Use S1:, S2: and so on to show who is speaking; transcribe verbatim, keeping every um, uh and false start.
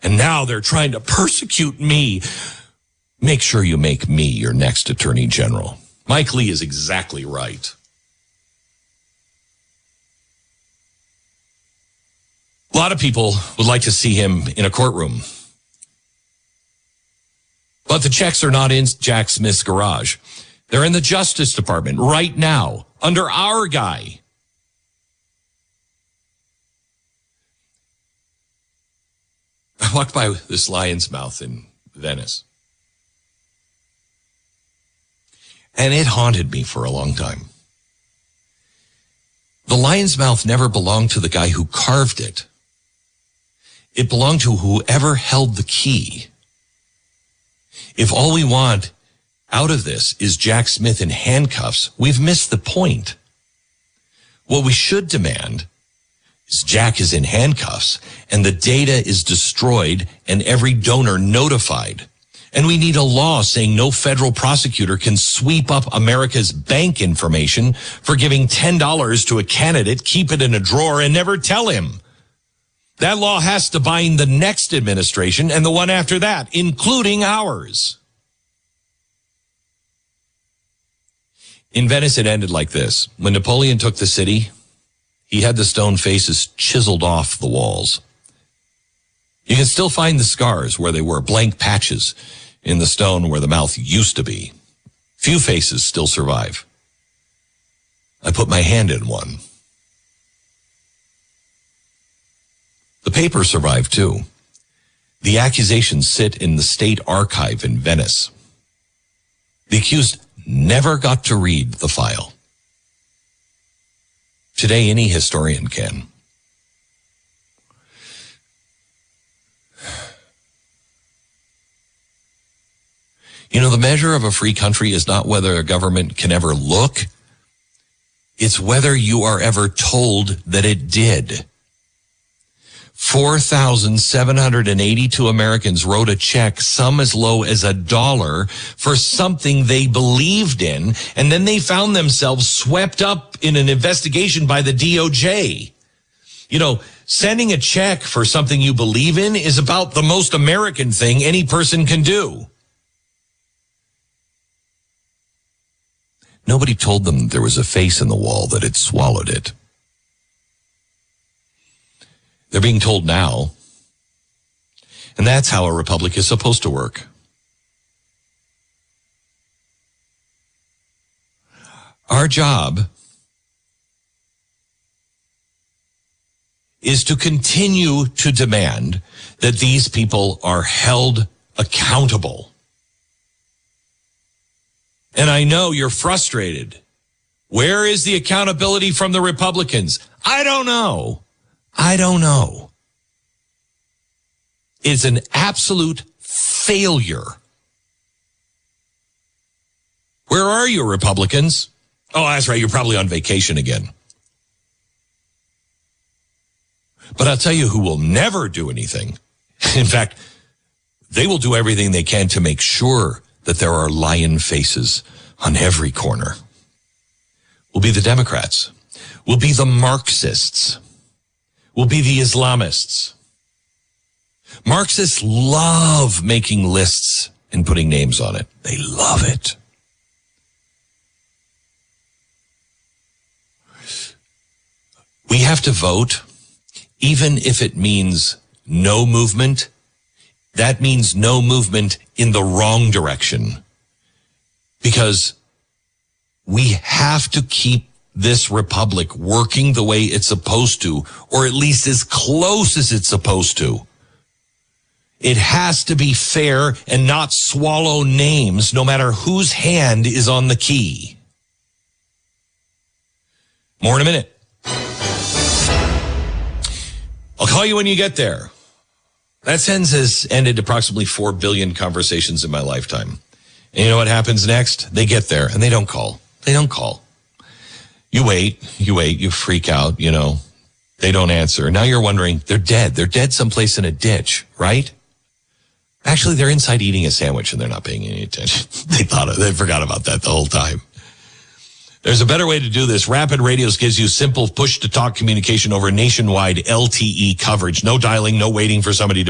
S1: And now they're trying to persecute me. Make sure you make me your next attorney general. Mike Lee is exactly right. A lot of people would like to see him in a courtroom. But the checks are not in Jack Smith's garage. They're in the Justice Department right now, under our guy. I walked by this Lion's Mouth in Venice. And it haunted me for a long time. The Lion's Mouth never belonged to the guy who carved it. It belonged to whoever held the key. If all we want out of this is Jack Smith in handcuffs, we've missed the point. What we should demand is Jack is in handcuffs and the data is destroyed and every donor notified. And we need a law saying no federal prosecutor can sweep up America's bank information for giving ten dollars to a candidate, keep it in a drawer, and never tell him. That law has to bind the next administration and the one after that, including ours. In Venice, it ended like this. When Napoleon took the city, he had the stone faces chiseled off the walls. You can still find the scars where they were, blank patches in the stone where the mouth used to be. Few faces still survive. I put my hand in one. The paper survived too. The accusations sit in the state archive in Venice. The accused never got to read the file. Today, any historian can. You know, the measure of a free country is not whether a government can ever look. It's whether you are ever told that it did. four thousand seven hundred eighty-two Americans wrote a check, some as low as a dollar, for something they believed in, and then they found themselves swept up in an investigation by the D O J. You know, sending a check for something you believe in is about the most American thing any person can do. Nobody told them there was a face in the wall that had swallowed it. They're being told now. And that's how a republic is supposed to work. Our job is to continue to demand that these people are held accountable. And I know you're frustrated. Where is the accountability from the Republicans? I don't know. I don't know. It's an absolute failure. Where are you, Republicans? Oh, that's right. You're probably on vacation again. But I'll tell you who will never do anything. In fact, they will do everything they can to make sure that there are lion faces on every corner. Will be the Democrats. Will be the Marxists. Will be the Islamists. Marxists love making lists and putting names on it. They love it. We have to vote, even if it means no movement. That means no movement in the wrong direction. Because we have to keep this republic working the way it's supposed to, or at least as close as it's supposed to. It has to be fair and not swallow names, no matter whose hand is on the key. More in a minute. I'll call you when you get there. That sentence has ended approximately four billion conversations in my lifetime. And you know what happens next? They get there and they don't call. They don't call. You wait, you wait, you freak out, you know. They don't answer. Now you're wondering, they're dead. They're dead someplace in a ditch, right? Actually, they're inside eating a sandwich and they're not paying any attention. They thought of, they forgot about that the whole time. There's a better way to do this. Rapid Radios gives you simple push-to-talk communication over nationwide L T E coverage. No dialing, no waiting for somebody to